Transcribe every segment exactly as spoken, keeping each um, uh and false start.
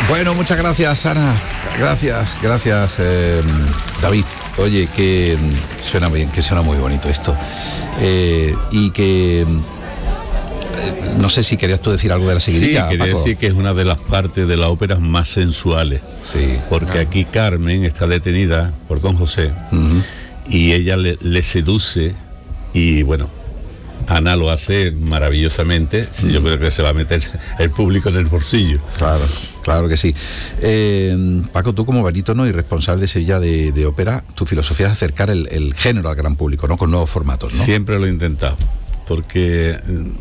Bueno, muchas gracias, Ana. Gracias, gracias, eh, David. Oye, que suena bien, que suena muy bonito esto. Eh, y que... No sé si querías tú decir algo de la seguidilla. Sí, quería Paco. decir que es una de las partes de las óperas más sensuales. Sí. Porque aquí Carmen está detenida por Don José, Uh-huh. y ella le, le seduce, y bueno, Ana lo hace maravillosamente. Sí, yo creo que se va a meter el público en el bolsillo. Claro, claro que sí. Eh, Paco, tú como barítono y responsable de Sevilla de, de ópera, tu filosofía es acercar el, el género al gran público, ¿no? Con nuevos formatos, ¿no? Siempre lo he intentado, porque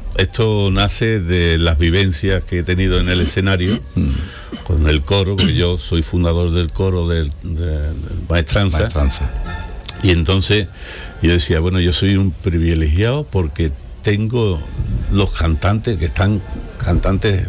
esto nace de las vivencias que he tenido en el escenario, mm. con el coro, porque yo soy fundador del coro de, de, de Maestranza. Maestranza. Y entonces yo decía, bueno, yo soy un privilegiado porque tengo los cantantes que están, cantantes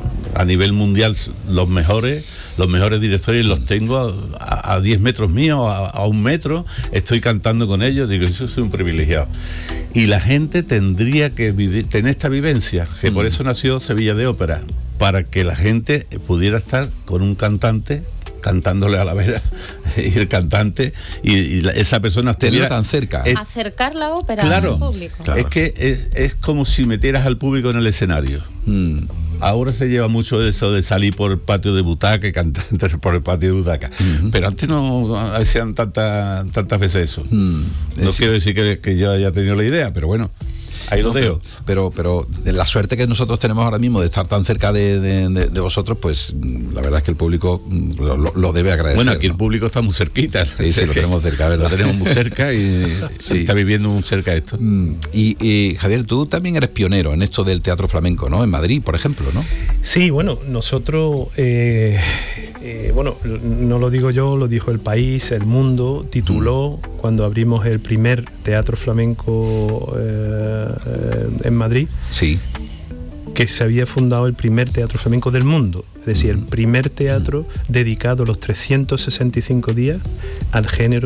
a nivel mundial, los mejores, los mejores directores, los tengo a diez metros míos, a, a un metro, estoy cantando con ellos, digo, yo soy un privilegiado. Y la gente tendría que vivir, tener esta vivencia, que mm. por eso nació Sevilla de Ópera, para que la gente pudiera estar con un cantante cantándole a la vera, y el cantante y, y la, esa persona estuviera tan cerca. Es, acercar la ópera claro, al público. Claro. Es que es, es como si metieras al público en el escenario. Mm. Ahora se lleva mucho eso de salir por el patio de butaca y cantar por el patio de butaca. Uh-huh. Pero antes no hacían tanta, tantas veces eso. Mm. No es quiero decir que, que yo haya tenido la idea, pero bueno. Ahí lo no, dejo. Pero, pero, pero la suerte que nosotros tenemos ahora mismo de estar tan cerca de, de, de, de vosotros, pues la verdad es que el público lo, lo, lo debe agradecer. Bueno, aquí, ¿no? El público está muy cerquita. Sí, sí, lo tenemos cerca, ¿verdad? Lo tenemos muy cerca y sí. Está viviendo muy cerca esto. Mm. Y, y Javier, tú también eres pionero en esto del teatro flamenco, ¿no? En Madrid, por ejemplo, ¿no? Sí, bueno, nosotros, eh, eh, bueno, no lo digo yo, lo dijo El País, El Mundo, tituló mm. cuando abrimos el primer teatro flamenco eh, eh, en Madrid, sí, que se había fundado el primer teatro flamenco del mundo, es decir, mm. el primer teatro mm. dedicado los trescientos sesenta y cinco días al género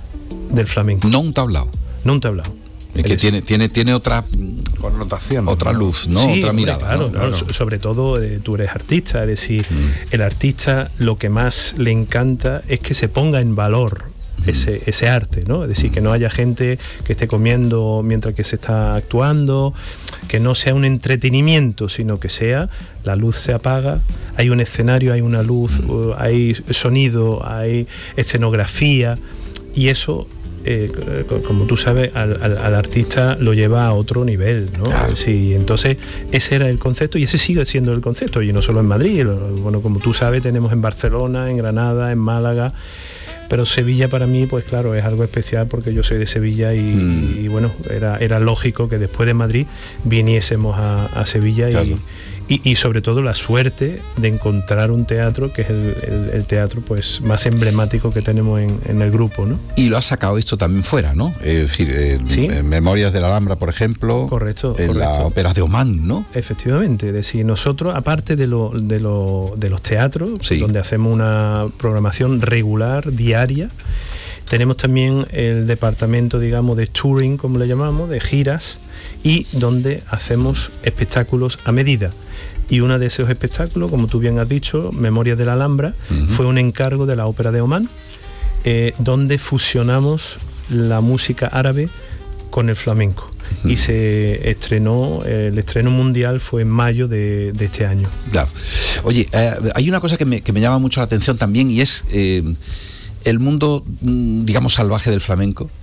del flamenco. No un tablao. No un tablao. Es que tiene, tiene, tiene otra connotación, otra luz, ¿no? Sí, otra hombre, mirada. Claro, ¿no? claro. Claro. Sobre todo eh, tú eres artista, es decir, mm. el artista lo que más le encanta es que se ponga en valor mm. ese, ese arte, ¿no? Es decir, mm. que no haya gente que esté comiendo mientras que se está actuando, que no sea un entretenimiento, sino que sea, la luz se apaga, hay un escenario, hay una luz, mm. uh, hay sonido, hay escenografía, y eso... Eh, como tú sabes, al, al, al artista lo lleva a otro nivel, ¿no? Claro. Sí, entonces ese era el concepto y ese sigue siendo el concepto, y no solo en Madrid, lo, bueno, como tú sabes, tenemos en Barcelona, en Granada, en Málaga, pero Sevilla para mí, pues claro, es algo especial porque yo soy de Sevilla y, mm. y bueno, era, era lógico que después de Madrid viniésemos a, a Sevilla. Claro. y Y, y sobre todo la suerte de encontrar un teatro que es el, el, el teatro pues más emblemático que tenemos en, en el grupo, ¿no? Y lo has sacado esto también fuera, ¿no? Es decir, eh, ¿sí? en Memorias de la Alhambra, por ejemplo. Correcto. En correcto. las óperas de Omán, ¿no? Efectivamente, es decir, nosotros, aparte de, lo, de, lo, de los teatros, sí. donde hacemos una programación regular, diaria, tenemos también el departamento, digamos, de touring, como le llamamos, de giras, y donde hacemos espectáculos a medida. Y uno de esos espectáculos, como tú bien has dicho, Memorias de la Alhambra, uh-huh. fue un encargo de la Ópera de Omán, eh, donde fusionamos la música árabe con el flamenco. Uh-huh. Y se estrenó, el estreno mundial fue en mayo de, de este año. Claro. Oye, eh, hay una cosa que me, que me llama mucho la atención también, y es... Eh, el mundo, digamos, salvaje del flamenco,